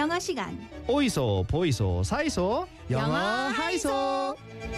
영어 시간. 오이소, 보이소, 사이소, 영어 하이소.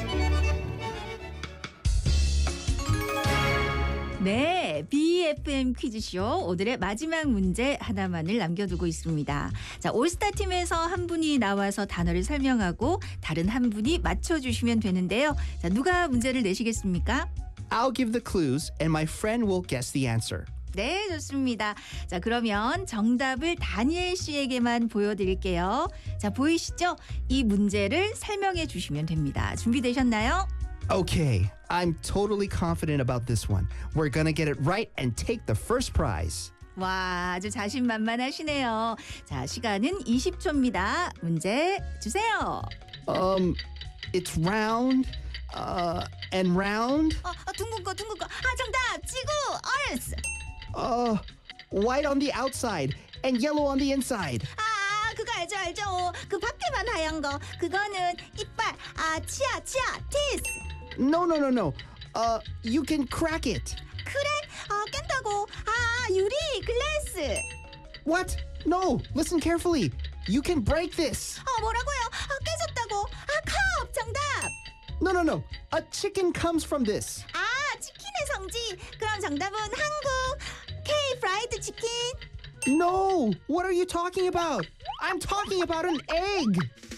네, BFM 퀴즈쇼 오늘의 마지막 문제 하나만을 남겨두고 있습니다. 자, 올스타 팀에서 한 분이 나와서 단어를 설명하고 다른 한 분이 맞춰주시면 되는데요. 자, 누가 문제를 내시겠습니까? I'll give the clues and my friend will guess the answer. 네, 좋습니다. 자, 그러면 정답을 다니엘 씨에게만 보여드릴게요. 자, 보이시죠? 이 문제를 설명해 주시면 됩니다. 준비되셨나요? Okay, I'm totally confident about this one. We're gonna get it right and take the first prize. 와, 아주 자신만만하시네요. 자, 시간은 20초입니다. 문제 주세요. It's round, and round. 둥근 거. 정답! 지구! 얼스! White on the outside and yellow on the inside. 그거 알죠. 그 밖에만 하얀 거. 그거는 이빨. 치아, 티스. No. You can crack it. 그래? 깬다고. 유리, 글래스. What? No, listen carefully. You can break this. 뭐라고요? 깨졌다고. 컵! 정답! No. A chicken comes from this. 치킨의 성지. 그럼 정답은 한국. K 프라이드 치킨. No, what are you talking about? I'm talking about an egg.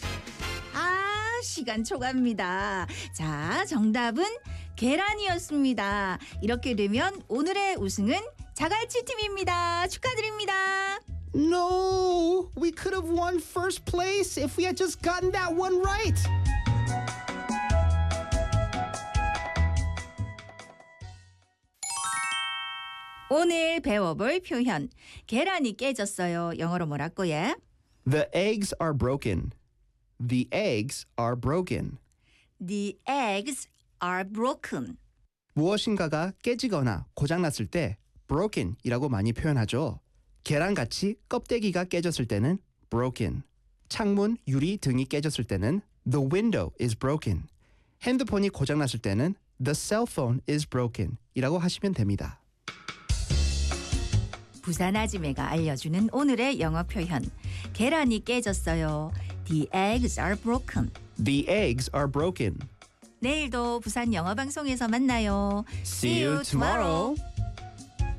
시간 초과입니다. 자, 정답은 계란이었습니다. 이렇게 되면 오늘의 우승은 자갈치 팀입니다. 축하드립니다. No, we could have won first place if we had just gotten that one right. 오늘 배워볼 표현. 계란이 깨졌어요. 영어로 뭐라고요? The eggs are broken. The eggs are broken. The eggs are broken. 무엇인가가 깨지거나 고장났을 때 broken이라고 많이 표현하죠. 계란같이 껍데기가 깨졌을 때는 broken. 창문, 유리 등이 깨졌을 때는 the window is broken. 핸드폰이 고장났을 때는 the cell phone is broken 이라고 하시면 됩니다. 부산 아지매가 알려주는 오늘의 영어 표현. 계란이 깨졌어요. The eggs are broken. The eggs are broken. 내일도 부산 영어 방송에서 만나요. See you tomorrow.